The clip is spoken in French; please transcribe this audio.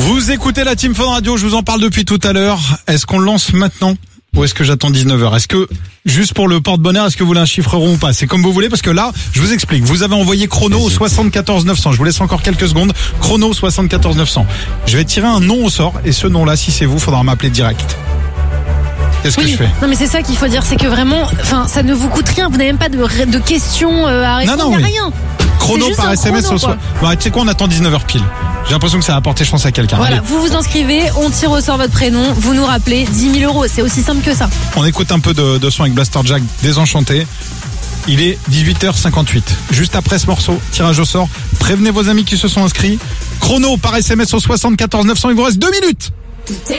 Vous écoutez la Team Fun Radio, je vous en parle depuis tout à l'heure. Est-ce qu'on lance maintenant ou est-ce que j'attends 19h? Est-ce que, juste pour le porte-bonheur, est-ce que vous voulez un chiffre rond ou pas? C'est comme vous voulez, parce que là, je vous explique. Vous avez envoyé chrono au 74 900. Je vous laisse encore quelques secondes. Chrono 74 900. Je vais tirer un nom au sort, et ce nom-là, si c'est vous, faudra m'appeler direct. Qu'est-ce que je fais? Non mais c'est ça qu'il faut dire, c'est que vraiment, enfin, ça ne vous coûte rien. Vous n'avez même pas de questions à répondre, il n'y a rien. Chrono par SMS au soir. Bah, tu sais quoi, on attend 19h pile. J'ai l'impression que ça va apporter chance à quelqu'un. Voilà, Allez. vous vous inscrivez, on tire au sort votre prénom, vous nous rappelez 10 000 €. C'est aussi simple que ça. On écoute un peu de son avec Blaster Jack, Désenchanté. Il est 18h58. Juste après ce morceau, tirage au sort. Prévenez vos amis qui se sont inscrits. Chrono par SMS au 74 900. Il vous reste 2 minutes.